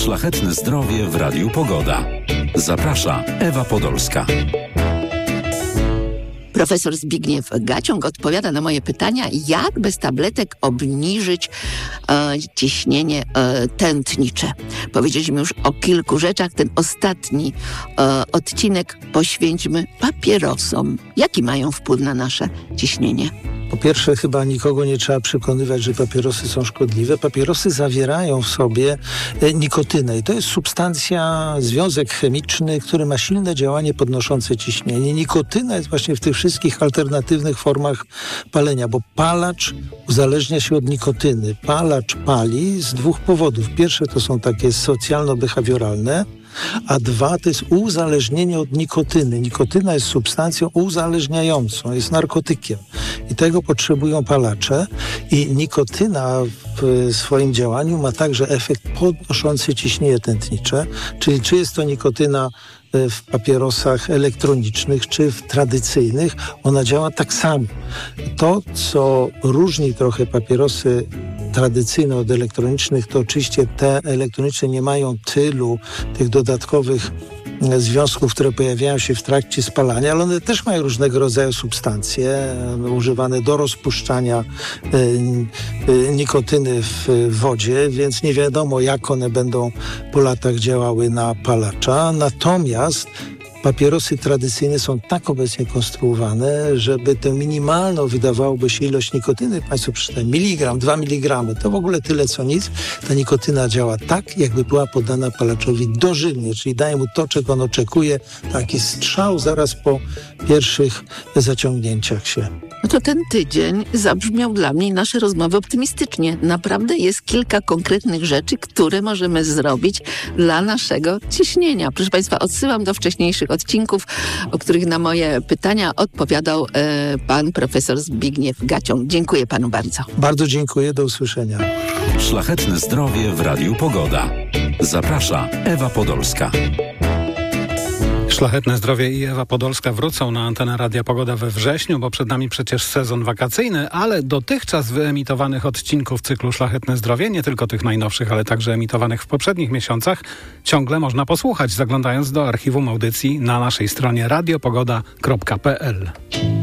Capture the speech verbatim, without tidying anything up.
Szlachetne zdrowie w Radiu Pogoda. Zaprasza Ewa Podolska. Profesor Zbigniew Gaciąg odpowiada na moje pytania, jak bez tabletek obniżyć e, ciśnienie e, tętnicze. Powiedzieliśmy już o kilku rzeczach. Ten ostatni e, odcinek poświęćmy papierosom. Jaki mają wpływ na nasze ciśnienie? Po pierwsze, chyba nikogo nie trzeba przekonywać, że papierosy są szkodliwe. Papierosy zawierają w sobie nikotynę i to jest substancja, związek chemiczny, który ma silne działanie podnoszące ciśnienie. Nikotyna jest właśnie w tych wszystkich alternatywnych formach palenia, bo palacz uzależnia się od nikotyny. Palacz pali z dwóch powodów. Pierwsze to są takie socjalno-behawioralne, a dwa to jest uzależnienie od nikotyny. Nikotyna jest substancją uzależniającą, jest narkotykiem i tego potrzebują palacze i nikotyna w swoim działaniu ma także efekt podnoszący ciśnienie tętnicze, czyli czy jest to nikotyna w papierosach elektronicznych czy w tradycyjnych, ona działa tak samo. To, co różni trochę papierosy tradycyjne od elektronicznych, to oczywiście te elektroniczne nie mają tylu tych dodatkowych związków, które pojawiają się w trakcie spalania, ale one też mają różnego rodzaju substancje używane do rozpuszczania nikotyny w wodzie, więc nie wiadomo, jak one będą po latach działały na palacza. Natomiast papierosy tradycyjne są tak obecnie konstruowane, żeby tę minimalną, wydawałoby się, ilość nikotyny, Państwo przeczytają, miligram, dwa miligramy, to w ogóle tyle co nic. Ta nikotyna działa tak, jakby była podana palaczowi dożylnie, czyli daje mu to, czego on oczekuje, taki strzał zaraz po pierwszych zaciągnięciach się. No to ten tydzień zabrzmiał dla mnie nasze rozmowy optymistycznie. Naprawdę jest kilka konkretnych rzeczy, które możemy zrobić dla naszego ciśnienia. Proszę Państwa, odsyłam do wcześniejszych odcinków, o których na moje pytania odpowiadał e, pan profesor Zbigniew Gaciąg. Dziękuję panu bardzo. Bardzo dziękuję, do usłyszenia. Szlachetne zdrowie w Radiu Pogoda. Zaprasza Ewa Podolska. Szlachetne zdrowie i Ewa Podolska wrócą na antenę Radia Pogoda we wrześniu, bo przed nami przecież sezon wakacyjny, ale dotychczas wyemitowanych odcinków cyklu Szlachetne zdrowie, nie tylko tych najnowszych, ale także emitowanych w poprzednich miesiącach, ciągle można posłuchać, zaglądając do archiwum audycji na naszej stronie radiopogoda kropka p l.